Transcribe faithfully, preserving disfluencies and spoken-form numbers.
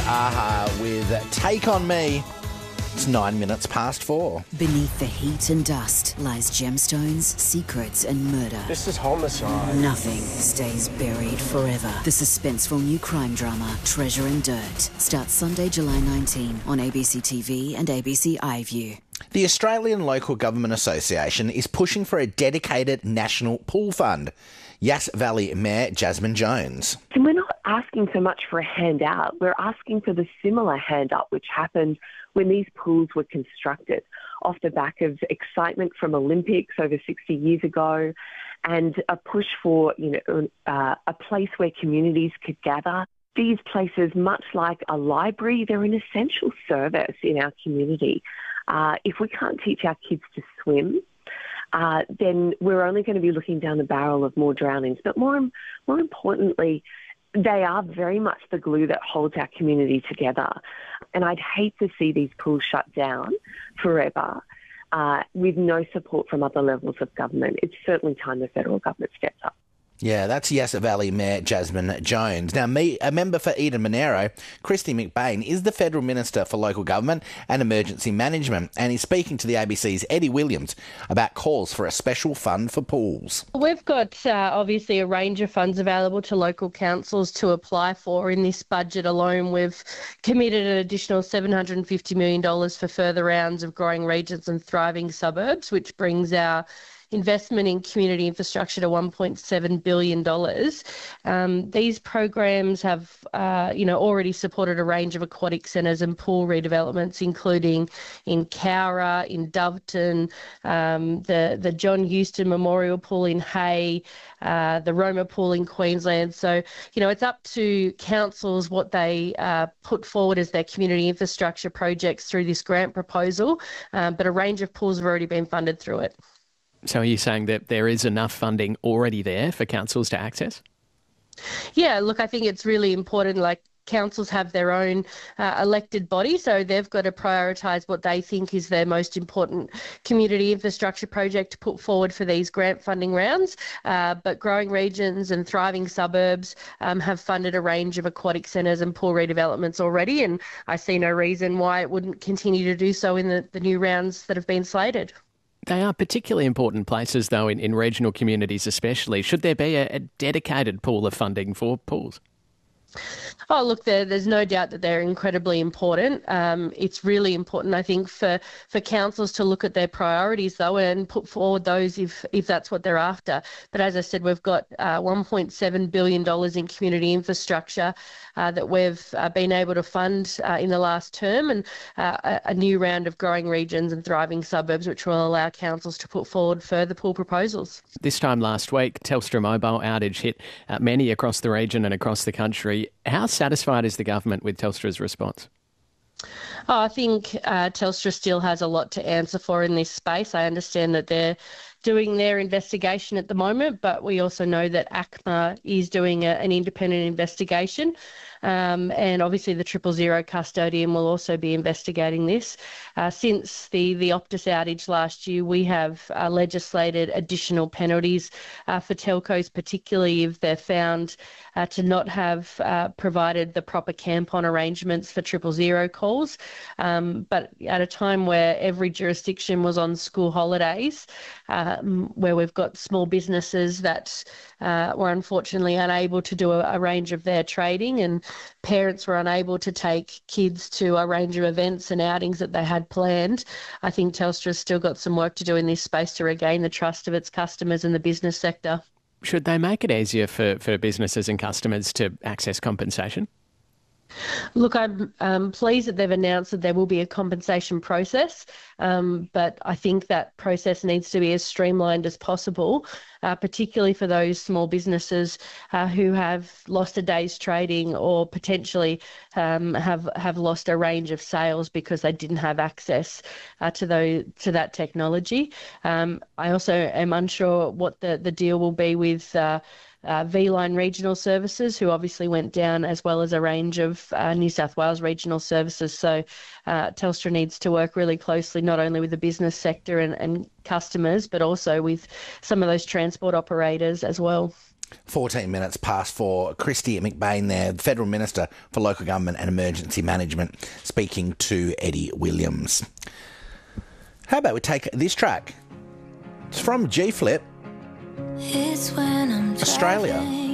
Aha with Take On Me. It's nine minutes past four. Beneath the heat and dust lies gemstones, secrets and murder. This is homicide. Nothing stays buried forever. The suspenseful new crime drama, Treasure and Dirt, starts Sunday, July nineteenth on A B C T V and A B C iView. The Australian Local Government Association is pushing for a dedicated national pool fund. Yass Valley Mayor Jasmine Jones. And we're not asking so much for a handout. We're asking for the similar handout which happened when these pools were constructed off the back of excitement from Olympics over sixty years ago and a push for, you know, uh, a place where communities could gather. These places, much like a library, they're an essential service in our community. Uh, if we can't teach our kids to swim, uh, then we're only going to be looking down the barrel of more drownings. But more, more importantly, they are very much the glue that holds our community together. And I'd hate to see these pools shut down forever uh, with no support from other levels of government. It's certainly time the federal government steps up. Yeah, that's Yass Valley Mayor Jasmine Jones. Now, me, a member for Eden Monaro, Christy McBain, is the Federal Minister for Local Government and Emergency Management, and he's speaking to the A B C's Eddie Williams about calls for a special fund for pools. We've got uh, obviously a range of funds available to local councils to apply for. In this budget alone, we've committed an additional seven hundred fifty million dollars for further rounds of growing regions and thriving suburbs, which brings our investment in community infrastructure to one point seven billion dollars. Um, these programs have, uh, you know, already supported a range of aquatic centres and pool redevelopments, including in Cowra, in Doveton, um, the, the John Houston Memorial Pool in Hay, uh, the Roma Pool in Queensland. So, you know, it's up to councils what they uh, put forward as their community infrastructure projects through this grant proposal, um, but a range of pools have already been funded through it. So are you saying that there is enough funding already there for councils to access? Yeah, look, I think it's really important, like, councils have their own uh, elected body, so they've got to prioritise what they think is their most important community infrastructure project to put forward for these grant funding rounds. Uh, but growing regions and thriving suburbs um, have funded a range of aquatic centres and pool redevelopments already, and I see no reason why it wouldn't continue to do so in the, the new rounds that have been slated. They are particularly important places, though, in, in regional communities especially. Should there be a, a dedicated pool of funding for pools? Oh, look, there, there's no doubt that they're incredibly important. Um, it's really important, I think, for, for councils to look at their priorities, though, and put forward those if, if that's what they're after. But as I said, we've got uh, one point seven billion dollars in community infrastructure uh, that we've uh, been able to fund uh, in the last term, and uh, a, a new round of growing regions and thriving suburbs, which will allow councils to put forward further pool proposals. This time last week, Telstra mobile outage hit uh, many across the region and across the country. How satisfied is the government with Telstra's response? Oh, I think uh, Telstra still has a lot to answer for in this space. I understand that they're doing their investigation at the moment, but we also know that A C M A is doing a, an independent investigation. Um, and obviously the Triple Zero custodian will also be investigating this. Uh, since the, the Optus outage last year, we have uh, legislated additional penalties uh, for telcos, particularly if they're found uh, to not have uh, provided the proper camp-on arrangements for Triple Zero calls. Um, but at a time where every jurisdiction was on school holidays, um, where we've got small businesses that uh, were unfortunately unable to do a, a range of their trading, and parents were unable to take kids to a range of events and outings that they had planned, I think Telstra's still got some work to do in this space to regain the trust of its customers in the business sector. Should they make it easier for, for businesses and customers to access compensation? Look, I'm um, pleased that they've announced that there will be a compensation process, um, but I think that process needs to be as streamlined as possible, uh, particularly for those small businesses uh, who have lost a day's trading or potentially um, have have lost a range of sales because they didn't have access uh, to those, to that technology. Um, I also am unsure what the, the deal will be with uh, Uh, V-Line Regional Services, who obviously went down, as well as a range of uh, New South Wales regional services. So uh, Telstra needs to work really closely, not only with the business sector and, and customers, but also with some of those transport operators as well. fourteen minutes past four. Kristy McBain there, the Federal Minister for Local Government and Emergency Management, speaking to Eddie Williams. How about we take this track? It's from G-Flip, It's when I'm Australia. driving